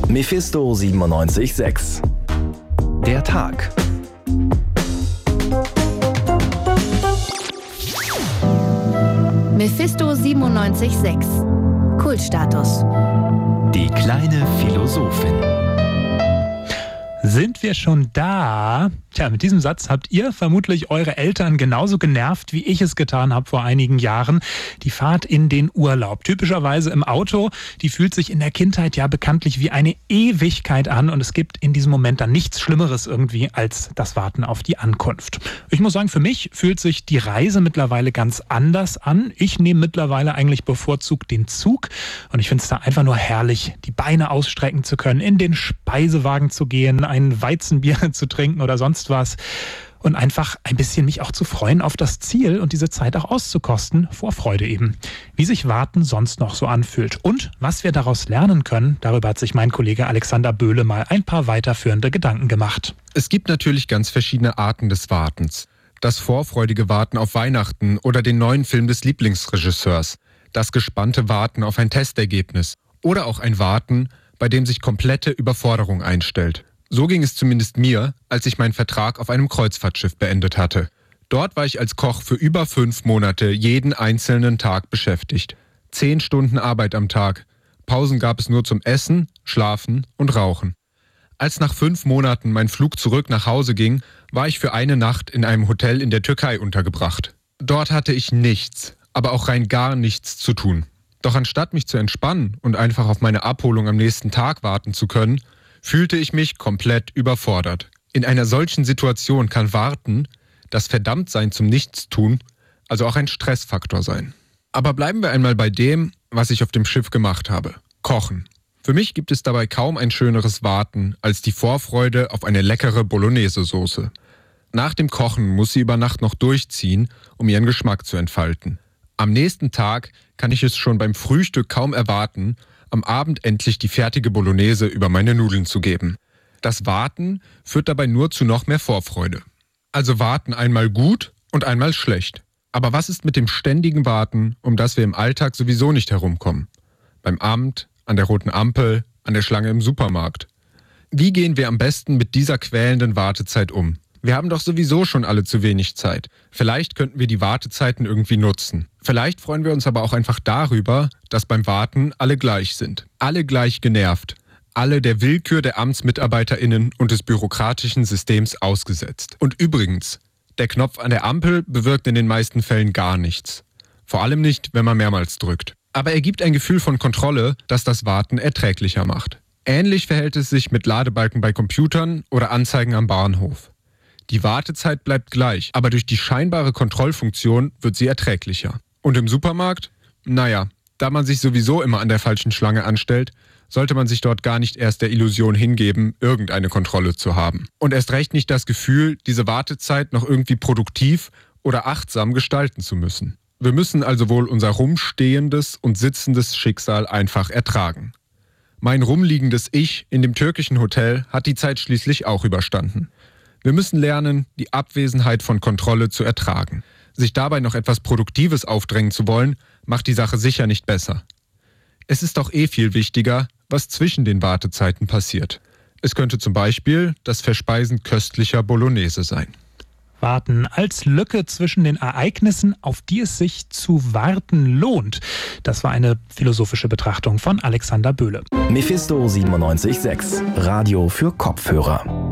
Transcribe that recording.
Mephisto 97.6. Der Tag. Mephisto 97.6. Kultstatus. Die kleine Philosophin. Sind wir schon da? Tja, mit diesem Satz habt ihr vermutlich eure Eltern genauso genervt, wie ich es getan habe vor einigen Jahren. Die Fahrt in den Urlaub. Typischerweise im Auto. Die fühlt sich in der Kindheit ja bekanntlich wie eine Ewigkeit an. Und es gibt in diesem Moment dann nichts Schlimmeres irgendwie als das Warten auf die Ankunft. Ich muss sagen, für mich fühlt sich die Reise mittlerweile ganz anders an. Ich nehme mittlerweile eigentlich bevorzugt den Zug. Und ich finde es da einfach nur herrlich, die Beine ausstrecken zu können, in den Speisewagen zu gehen, ein Weizenbier zu trinken oder sonst was und einfach ein bisschen mich auch zu freuen auf das Ziel und diese Zeit auch auszukosten, vor Freude eben. Wie sich Warten sonst noch so anfühlt und was wir daraus lernen können, darüber hat sich mein Kollege Alexander Böhle mal ein paar weiterführende Gedanken gemacht. Es gibt natürlich ganz verschiedene Arten des Wartens. Das vorfreudige Warten auf Weihnachten oder den neuen Film des Lieblingsregisseurs, das gespannte Warten auf ein Testergebnis oder auch ein Warten, bei dem sich komplette Überforderung einstellt. So ging es zumindest mir, als ich meinen Vertrag auf einem Kreuzfahrtschiff beendet hatte. Dort war ich als Koch für über 5 Monate jeden einzelnen Tag beschäftigt. 10 Stunden Arbeit am Tag. Pausen gab es nur zum Essen, Schlafen und Rauchen. Als nach 5 Monaten mein Flug zurück nach Hause ging, war ich für eine Nacht in einem Hotel in der Türkei untergebracht. Dort hatte ich nichts, aber auch rein gar nichts zu tun. Doch anstatt mich zu entspannen und einfach auf meine Abholung am nächsten Tag warten zu können, fühlte ich mich komplett überfordert. In einer solchen Situation kann Warten, das Verdammtsein zum Nichtstun, also auch ein Stressfaktor sein. Aber bleiben wir einmal bei dem, was ich auf dem Schiff gemacht habe. Kochen. Für mich gibt es dabei kaum ein schöneres Warten als die Vorfreude auf eine leckere Bolognese-Soße. Nach dem Kochen muss sie über Nacht noch durchziehen, um ihren Geschmack zu entfalten. Am nächsten Tag kann ich es schon beim Frühstück kaum erwarten, am Abend endlich die fertige Bolognese über meine Nudeln zu geben. Das Warten führt dabei nur zu noch mehr Vorfreude. Also warten einmal gut und einmal schlecht. Aber was ist mit dem ständigen Warten, um das wir im Alltag sowieso nicht herumkommen? Beim Amt, an der roten Ampel, an der Schlange im Supermarkt. Wie gehen wir am besten mit dieser quälenden Wartezeit um? Wir haben doch sowieso schon alle zu wenig Zeit. Vielleicht könnten wir die Wartezeiten irgendwie nutzen. Vielleicht freuen wir uns aber auch einfach darüber, dass beim Warten alle gleich sind. Alle gleich genervt. Alle der Willkür der AmtsmitarbeiterInnen und des bürokratischen Systems ausgesetzt. Und übrigens, der Knopf an der Ampel bewirkt in den meisten Fällen gar nichts. Vor allem nicht, wenn man mehrmals drückt. Aber er gibt ein Gefühl von Kontrolle, das das Warten erträglicher macht. Ähnlich verhält es sich mit Ladebalken bei Computern oder Anzeigen am Bahnhof. Die Wartezeit bleibt gleich, aber durch die scheinbare Kontrollfunktion wird sie erträglicher. Und im Supermarkt? Naja, da man sich sowieso immer an der falschen Schlange anstellt, sollte man sich dort gar nicht erst der Illusion hingeben, irgendeine Kontrolle zu haben. Und erst recht nicht das Gefühl, diese Wartezeit noch irgendwie produktiv oder achtsam gestalten zu müssen. Wir müssen also wohl unser rumstehendes und sitzendes Schicksal einfach ertragen. Mein rumliegendes Ich in dem türkischen Hotel hat die Zeit schließlich auch überstanden. Wir müssen lernen, die Abwesenheit von Kontrolle zu ertragen. Sich dabei noch etwas Produktives aufdrängen zu wollen, macht die Sache sicher nicht besser. Es ist doch viel wichtiger, was zwischen den Wartezeiten passiert. Es könnte zum Beispiel das Verspeisen köstlicher Bolognese sein. Warten als Lücke zwischen den Ereignissen, auf die es sich zu warten lohnt. Das war eine philosophische Betrachtung von Alexander Böhle. Mephisto 97.6. Radio für Kopfhörer.